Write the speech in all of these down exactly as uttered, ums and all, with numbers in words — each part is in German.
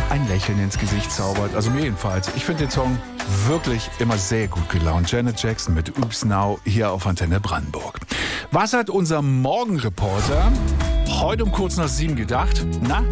ein Lächeln ins Gesicht zaubert. Also mir jedenfalls. Ich finde den Song wirklich immer sehr gut gelaunt. Janet Jackson mit Oops Now hier auf Antenne Brandenburg. Was hat unser Morgenreporter heute um kurz nach sieben gedacht? Na?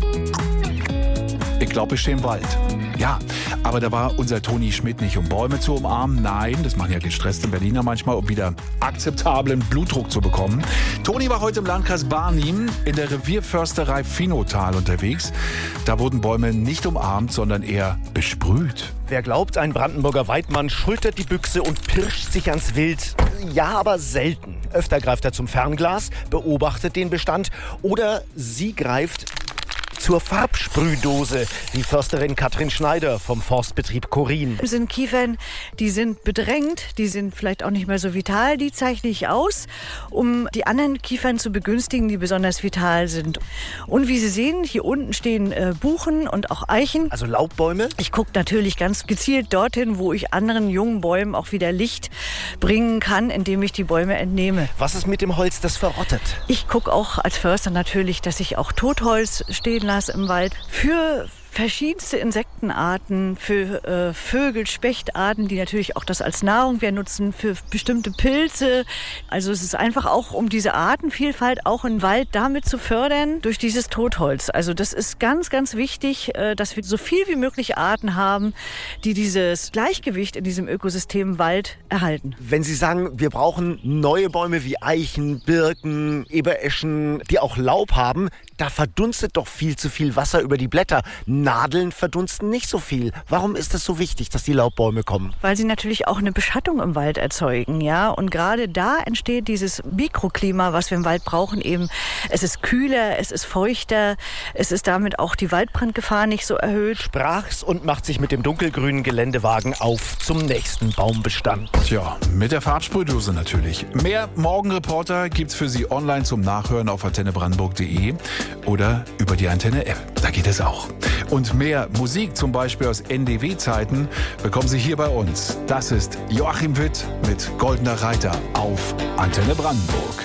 Ich glaube, ich stehe im Wald. Ja, aber da war unser Toni Schmidt nicht, um Bäume zu umarmen. Nein, das machen ja gestresste Berliner manchmal, um wieder akzeptablen Blutdruck zu bekommen. Toni war heute im Landkreis Barnim in der Revierförsterei Vinotal unterwegs. Da wurden Bäume nicht umarmt, sondern eher besprüht. Wer glaubt, ein Brandenburger Weidmann schultert die Büchse und pirscht sich ans Wild? Ja, aber selten. Öfter greift er zum Fernglas, beobachtet den Bestand oder sie greift zur Farbsprühdose, wie Försterin Katrin Schneider vom Forstbetrieb Korin. Das sind Kiefern, die sind bedrängt, die sind vielleicht auch nicht mehr so vital. Die zeichne ich aus, um die anderen Kiefern zu begünstigen, die besonders vital sind. Und wie Sie sehen, hier unten stehen äh, Buchen und auch Eichen. Also Laubbäume? Ich gucke natürlich ganz gezielt dorthin, wo ich anderen jungen Bäumen auch wieder Licht bringen kann, indem ich die Bäume entnehme. Was ist mit dem Holz, das verrottet? Ich gucke auch als Förster natürlich, dass ich auch Totholz stehen lasse im Wald für verschiedenste Insektenarten, für äh, Vögel, Spechtarten, die natürlich auch das als Nahrung wir nutzen, für bestimmte Pilze. Also es ist einfach auch, um diese Artenvielfalt auch im Wald damit zu fördern, durch dieses Totholz. Also das ist ganz, ganz wichtig, äh, dass wir so viel wie möglich Arten haben, die dieses Gleichgewicht in diesem Ökosystem Wald erhalten. Wenn Sie sagen, wir brauchen neue Bäume wie Eichen, Birken, Ebereschen, die auch Laub haben, da verdunstet doch viel zu viel Wasser über die Blätter. Nadeln verdunsten nicht so viel. Warum ist es so wichtig, dass die Laubbäume kommen? Weil sie natürlich auch eine Beschattung im Wald erzeugen, ja. Und gerade da entsteht dieses Mikroklima, was wir im Wald brauchen eben. Es ist kühler, es ist feuchter, es ist damit auch die Waldbrandgefahr nicht so erhöht. Sprach's und macht sich mit dem dunkelgrünen Geländewagen auf zum nächsten Baumbestand. Tja, mit der Farbsprühdose natürlich. Mehr Morgenreporter gibt's für Sie online zum Nachhören auf antenne brandenburg punkt de oder über die Antenne-App. Da geht es auch. Und mehr Musik, zum Beispiel aus N D W-Zeiten, bekommen Sie hier bei uns. Das ist Joachim Witt mit Goldener Reiter auf Antenne Brandenburg.